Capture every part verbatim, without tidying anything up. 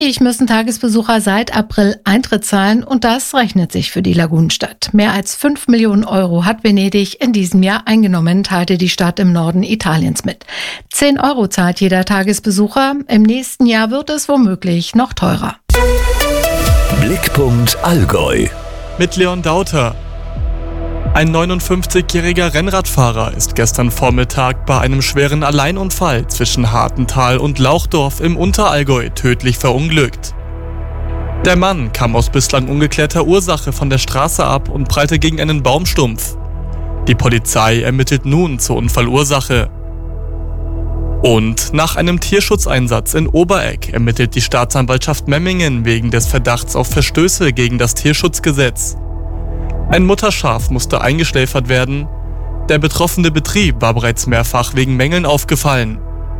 Müssen Tagesbesucher seit April Eintritt zahlen und das rechnet sich für die Lagunenstadt. Mehr als fünf Millionen Euro hat Venedig in diesem Jahr eingenommen, teilte die Stadt im Norden Italiens mit. zehn Euro zahlt jeder Tagesbesucher. Im nächsten Jahr wird es womöglich noch teurer. Blickpunkt Allgäu mit Leon Dauter. Ein neunundfünfzigjähriger Rennradfahrer ist gestern Vormittag bei einem schweren Alleinunfall zwischen Hartental und Lauchdorf im Unterallgäu tödlich verunglückt. Der Mann kam aus bislang ungeklärter Ursache von der Straße ab und prallte gegen einen Baumstumpf. Die Polizei ermittelt nun zur Unfallursache. Und nach einem Tierschutzeinsatz in Oberegg ermittelt die Staatsanwaltschaft Memmingen wegen des Verdachts auf Verstöße gegen das Tierschutzgesetz. Ein Mutterschaf musste eingeschläfert werden. Der betroffene Betrieb war bereits mehrfach wegen Mängeln aufgefallen.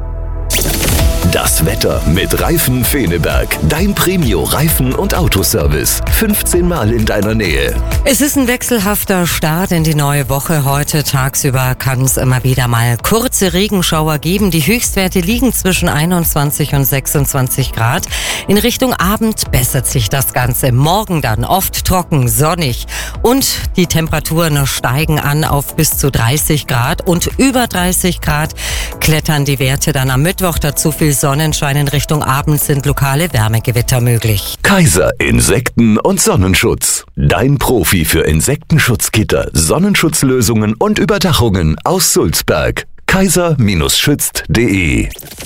Das Wetter mit Reifen Feneberg. Dein Premio-Reifen- und Autoservice. fünfzehn Mal in deiner Nähe. Es ist ein wechselhafter Start in die neue Woche. Heute tagsüber kann es immer wieder mal kurze Regenschauer geben. Die Höchstwerte liegen zwischen einundzwanzig und sechsundzwanzig Grad. In Richtung Abend bessert sich das Ganze. Morgen dann oft trocken, sonnig. Und die Temperaturen steigen an auf bis zu dreißig Grad. Und über dreißig Grad klettern die Werte dann am Mittwoch. Dazu viel Sonnenschein. In Richtung Abend sind lokale Wärmegewitter möglich. Kaiser Insekten- und Sonnenschutz. Dein Profi für Insektenschutzgitter, Sonnenschutzlösungen und Überdachungen aus Sulzberg. kaiser schützt punkt de.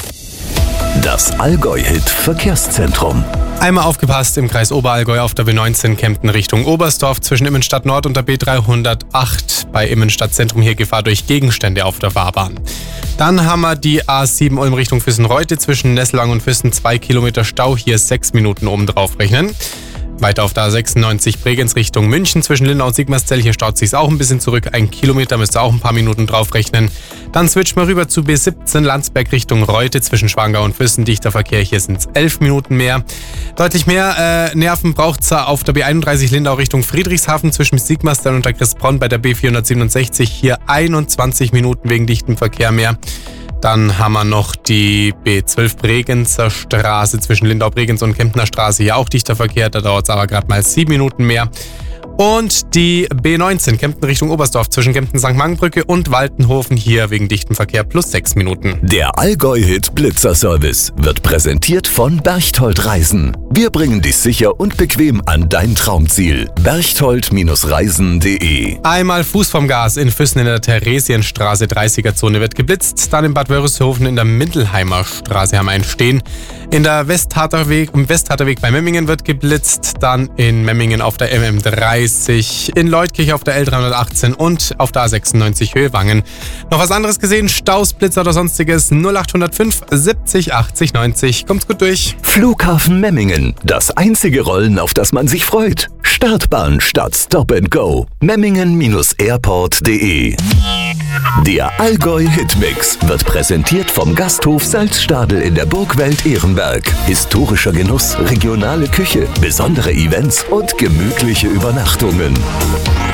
Das Allgäu-Hit-Verkehrszentrum. Einmal aufgepasst im Kreis Oberallgäu auf der B neunzehn Kempten Richtung Oberstdorf zwischen Immenstadt Nord und der B dreihundertacht bei Immenstadt Zentrum hier Gefahr durch Gegenstände auf der Fahrbahn. Dann haben wir die A sieben Ulm Richtung Füssen-Reute zwischen Nesselwang und Füssen, zwei Kilometer Stau, hier sechs Minuten oben drauf rechnen. Weiter auf der A sechsundneunzig Bregenz Richtung München zwischen Lindau und Sigmarszell. Hier staut sich's auch ein bisschen zurück. Ein Kilometer müsst ihr auch ein paar Minuten drauf rechnen. Dann switchen wir rüber zu B siebzehn Landsberg Richtung Reute zwischen Schwangau und Füssen. Dichter Verkehr, hier sind's elf Minuten mehr. Deutlich mehr äh, Nerven braucht's auf der B einunddreißig Lindau Richtung Friedrichshafen zwischen Sigmarszell und der Christbronn bei der B vierhundertsiebenundsechzig. Hier einundzwanzig Minuten wegen dichtem Verkehr mehr. Dann haben wir noch die B zwölf Bregenzer Straße zwischen Lindau-Bregenz und Kemptner Straße. Hier auch dichter Verkehr, da dauert es aber gerade mal sieben Minuten mehr. Und die B neunzehn Kempten Richtung Oberstdorf zwischen Kempten-Sankt Markenbrücke und Waltenhofen hier wegen dichtem Verkehr plus sechs Minuten. Der Allgäu-Hit Blitzer-Service wird präsentiert von Berchtold Reisen. Wir bringen dich sicher und bequem an dein Traumziel. berchtold Reisen punkt de. Einmal Fuß vom Gas in Füssen in der Theresienstraße dreißiger Zone wird geblitzt. Dann in Bad Wörishofen in der Mindelheimer Straße haben wir einen Stehen. In der Westharterweg, im Westharterweg bei Memmingen wird geblitzt. Dann in Memmingen auf der M M dreißig, in Leutkirch auf der L dreihundertachtzehn und auf der A sechsundneunzig Höhe Wangen. Noch was anderes gesehen? Staus, Blitzer oder sonstiges? null acht null fünf siebzig achtzig neunzig. Kommt's gut durch. Flughafen Memmingen. Das einzige Rollen, auf das man sich freut. Startbahn statt Stop and Go. Memmingen Airport punkt de. Der Allgäu-Hitmix wird präsentiert vom Gasthof Salzstadel in der Burgwelt Ehrenberg. Historischer Genuss, regionale Küche, besondere Events und gemütliche Übernachtungen.